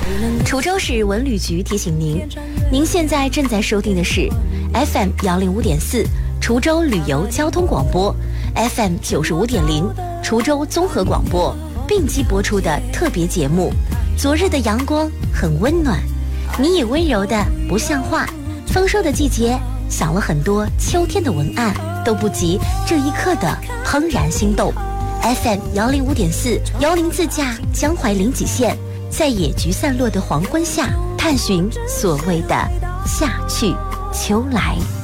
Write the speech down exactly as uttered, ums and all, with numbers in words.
滁州市文旅局提醒您，您现在正在收听的是 F M 幺零五点四滁州旅游交通广播 ，F M 九十五点零滁州综合广播并机播出的特别节目。昨日的阳光很温暖，你也温柔的不像话。丰收的季节，想了很多秋天的文案，都不及这一刻的怦然心动。F M 幺零五点四，由您自驾江淮临济县，在野菊散落的黄昏下，探寻所谓的夏去秋来。